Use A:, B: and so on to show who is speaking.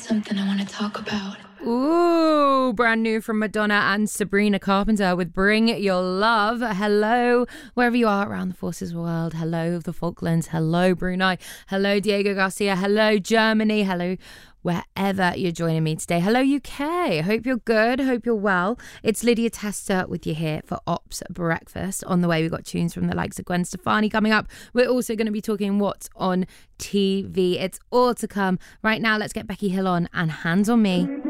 A: something I want to talk about.
B: Ooh, brand new from Madonna and Sabrina Carpenter with Bring Your Love. Hello, wherever you are around the forces world. Hello, the Falklands. Hello, Brunei. Hello, Diego Garcia. Hello, Germany. Hello, wherever you're joining me today. Hello, UK. Hope you're good. Hope you're well. It's Lydia Tester with you here for Ops Breakfast. On the way, we've got tunes from the likes of Gwen Stefani coming up. We're also going to be talking what's on TV. It's all to come. Right now, let's get Becky Hill on and Hands on Me.